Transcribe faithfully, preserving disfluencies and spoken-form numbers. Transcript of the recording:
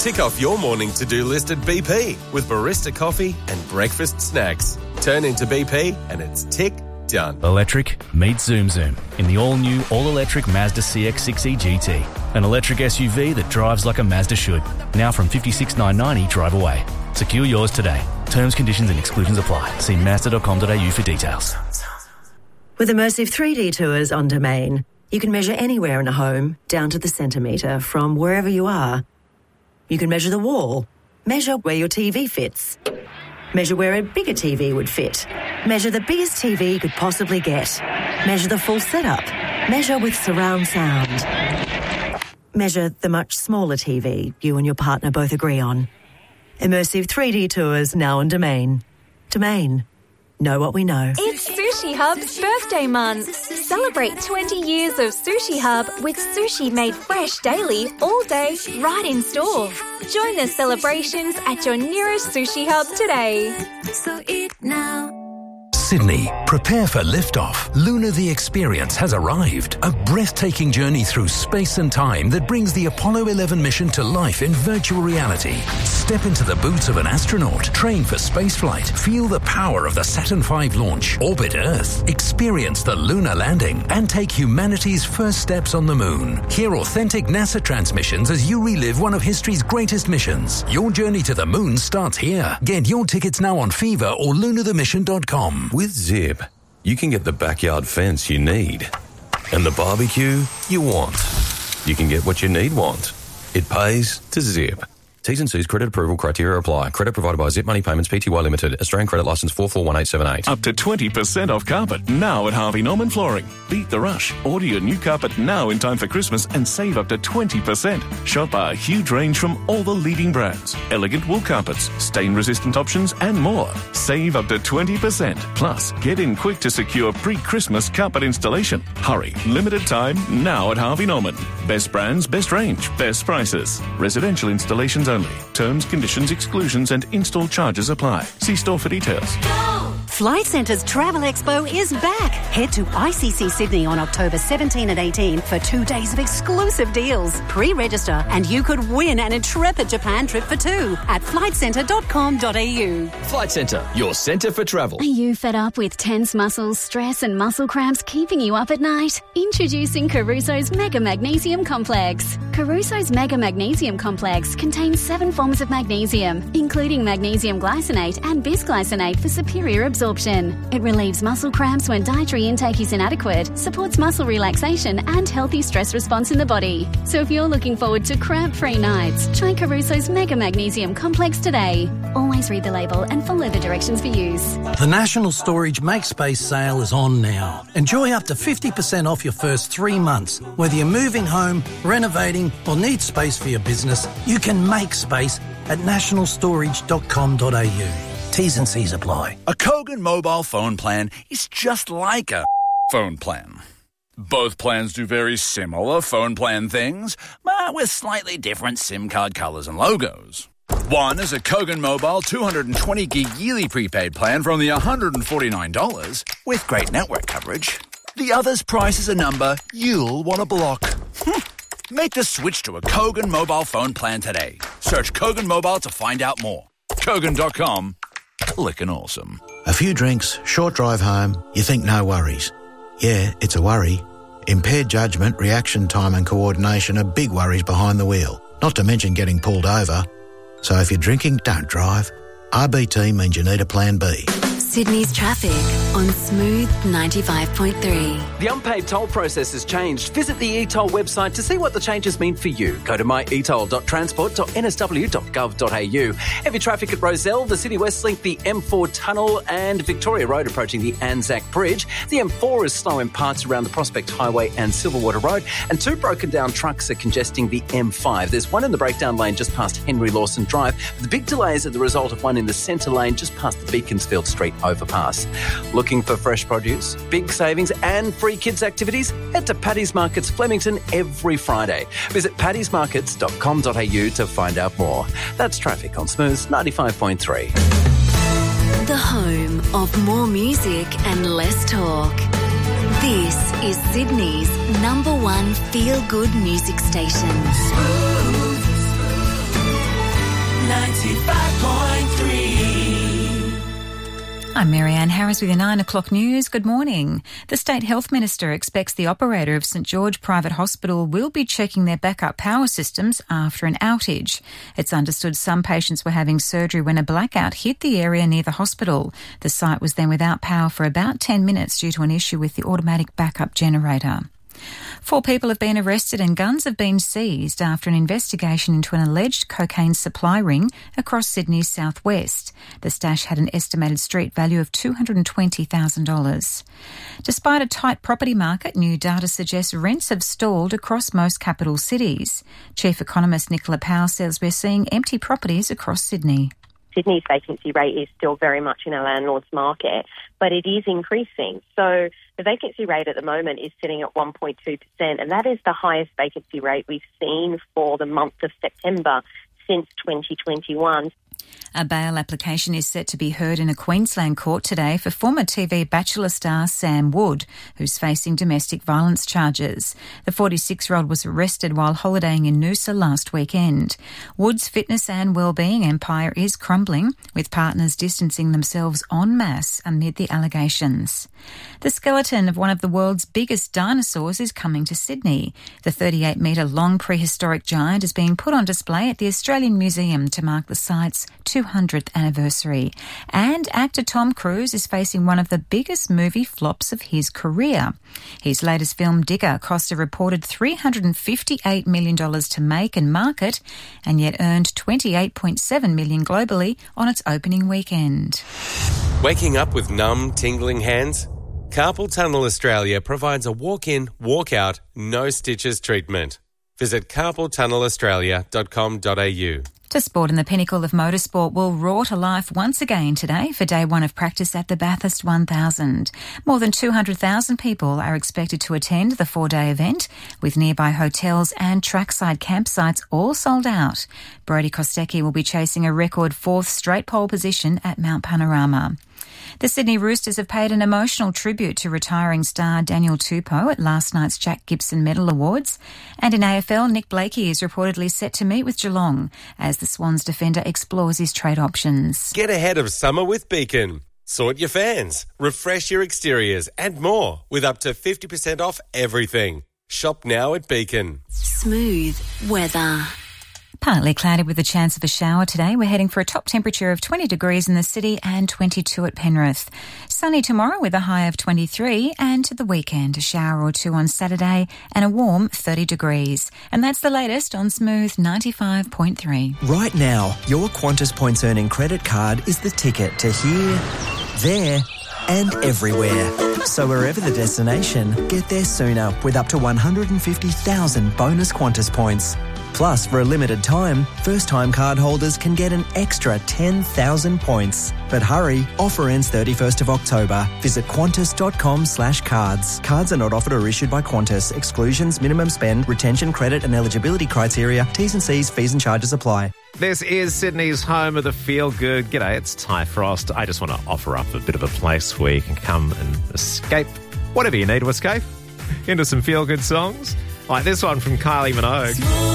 Tick off your morning to-do list at B P with barista coffee and breakfast snacks. Turn into B P and it's tick done. Electric meets Zoom Zoom in the all-new, all-electric Mazda C X six E G T. An electric S U V that drives like a Mazda should. Now from fifty-six thousand nine hundred ninety drive away. Secure yours today. Terms, conditions and exclusions apply. See mazda dot com dot a u for details. With immersive three D tours on Domain, you can measure anywhere in a home down to the centimetre from wherever you are. You can measure the wall, measure where your T V fits, measure where a bigger T V would fit, measure the biggest T V you could possibly get, measure the full setup, measure with surround sound, measure the much smaller T V you and your partner both agree on. Immersive three D tours now on Domain. Domain. Know what we know. It's Sushi Hub's birthday month. Celebrate twenty years of Sushi Hub with sushi made fresh daily, all day, right in store. Join the celebrations at your nearest Sushi Hub today. So eat now. Sydney, prepare for liftoff. Luna the Experience has arrived. A breathtaking journey through space and time that brings the Apollo eleven mission to life in virtual reality. Step into the boots of an astronaut, train for spaceflight, feel the power of the Saturn five launch, orbit Earth, experience the lunar landing, and take humanity's first steps on the moon. Hear authentic NASA transmissions as you relive one of history's greatest missions. Your journey to the moon starts here. Get your tickets now on Fever or lunar the mission dot com. With Zip, you can get the backyard fence you need and the barbecue you want. You can get what you need want. It pays to Zip. T's and C's credit approval criteria apply. Credit provided by Zip Money Payments Pty Limited. Australian credit licence four four one eight seven eight. Up to twenty percent off carpet now at Harvey Norman Flooring. Beat the rush. Order your new carpet now in time for Christmas and save up to twenty percent. Shop our huge range from all the leading brands. Elegant wool carpets, stain-resistant options and more. Save up to twenty percent. Plus, get in quick to secure pre-Christmas carpet installation. Hurry. Limited time now at Harvey Norman. Best brands, best range, best prices. Residential installations only. Terms, conditions, exclusions and install charges apply. See store for details. Flight Centre's Travel Expo is back. Head to I C C Sydney on October seventeenth and eighteenth for two days of exclusive deals. Pre-register and you could win an intrepid Japan trip for two at flight centre dot com dot a u. Flight Centre, your centre for travel. Are you fed up with tense muscles, stress and muscle cramps keeping you up at night? Introducing Caruso's Mega Magnesium Complex. Caruso's Mega Magnesium Complex contains seven forms of magnesium, including magnesium glycinate and bisglycinate for superior absorption. It relieves muscle cramps when dietary intake is inadequate, supports muscle relaxation and healthy stress response in the body. So if you're looking forward to cramp-free nights, try Caruso's Mega Magnesium Complex today. Always read the label and follow the directions for use. The National Storage Make Space sale is on now. Enjoy up to fifty percent off your first three months. Whether you're moving home, renovating or need space for your business, you can make space at national storage dot com dot a u. T's and C's apply. A Kogan mobile phone plan is just like a phone plan. Both plans do very similar phone plan things, but with slightly different SIM card colours and logos. One is a Kogan Mobile two hundred twenty gig yearly prepaid plan for only one hundred forty-nine dollars with great network coverage. The other's price is a number you'll want to block. Make the switch to a Kogan mobile phone plan today. Search Kogan Mobile to find out more. Kogan dot com. Lickin' awesome. A few drinks, short drive home, you think no worries. Yeah, it's a worry. Impaired judgment, reaction time and coordination are big worries behind the wheel, not to mention getting pulled over. So if you're drinking, don't drive. R B T means you need a plan B. Sydney's traffic on Smooth ninety-five point three. The unpaid toll process has changed. Visit the e-toll website to see what the changes mean for you. Go to my e toll dot transport dot n s w dot gov dot a u. Heavy traffic at Rozelle, the City West Link, the M four Tunnel and Victoria Road approaching the Anzac Bridge. The M four is slow in parts around the Prospect Highway and Silverwater Road. And two broken down trucks are congesting the M five. There's one in the breakdown lane just past Henry Lawson Drive. The big delays are the result of one in the centre lane just past the Beaconsfield Street overpass. Looking for fresh produce, big savings and free kids activities? Head to Paddy's Markets Flemington every Friday. Visit paddys markets dot com dot a u to find out more. That's traffic on Smooth ninety-five point three. The home of more music and less talk. This is Sydney's number one feel-good music station. Smooth. I'm Marianne Harris with your nine o'clock news. Good morning. The State Health Minister expects the operator of St George Private Hospital will be checking their backup power systems after an outage. It's understood some patients were having surgery when a blackout hit the area near the hospital. The site was then without power for about ten minutes due to an issue with the automatic backup generator. Four people have been arrested and guns have been seized after an investigation into an alleged cocaine supply ring across Sydney's southwest. The stash had an estimated street value of two hundred twenty thousand dollars. Despite a tight property market, new data suggests rents have stalled across most capital cities. Chief Economist Nicola Powell says we're seeing empty properties across Sydney. Sydney's vacancy rate is still very much in a landlord's market, but it is increasing. So the vacancy rate at the moment is sitting at one point two percent, and that is the highest vacancy rate we've seen for the month of September since twenty twenty-one. A bail application is set to be heard in a Queensland court today for former T V Bachelor star Sam Wood, who's facing domestic violence charges. The forty-six-year-old was arrested while holidaying in Noosa last weekend. Wood's fitness and wellbeing empire is crumbling, with partners distancing themselves en masse amid the allegations. The skeleton of one of the world's biggest dinosaurs is coming to Sydney. The thirty-eight metre long prehistoric giant is being put on display at the Australian Museum to mark the site's two hundredth anniversary. And actor Tom Cruise is facing one of the biggest movie flops of his career. His latest film, Digger, cost a reported three hundred fifty-eight million dollars to make and market, and yet earned twenty-eight point seven million dollars globally on its opening weekend. Waking up with numb, tingling hands? Carpal Tunnel Australia provides a walk-in, walk-out, no-stitches treatment. Visit carpal tunnel australia dot com dot a u. To sport, and the pinnacle of motorsport will roar to life once again today for day one of practice at the Bathurst one thousand. More than two hundred thousand people are expected to attend the four-day event, with nearby hotels and trackside campsites all sold out. Brodie Kostecki will be chasing a record fourth straight pole position at Mount Panorama. The Sydney Roosters have paid an emotional tribute to retiring star Daniel Tupou at last night's Jack Gibson Medal Awards. And in A F L, Nick Blakey is reportedly set to meet with Geelong as the Swans defender explores his trade options. Get ahead of summer with Beacon. Sort your fans, refresh your exteriors and more with up to fifty percent off everything. Shop now at Beacon. Smooth weather. Partly cloudy with a chance of a shower today. We're heading for a top temperature of twenty degrees in the city and twenty-two at Penrith. Sunny tomorrow with a high of twenty-three, and to the weekend a shower or two on Saturday and a warm thirty degrees. And that's the latest on Smooth ninety-five point three. Right now, your Qantas Points Earning credit card is the ticket to here, there and everywhere. So wherever the destination, get there sooner with up to one hundred fifty thousand bonus Qantas points. Plus, for a limited time, first-time card holders can get an extra ten thousand points. But hurry, offer ends thirty-first of October. Visit qantas.com slash cards. Cards are not offered or issued by Qantas. Exclusions, minimum spend, retention, credit and eligibility criteria, T's and C's, fees and charges apply. This is Sydney's home of the feel-good. G'day, it's Ty Frost. I just want to offer up a bit of a place where you can come and escape whatever you need to escape into some feel-good songs. Like this one from Kylie Minogue.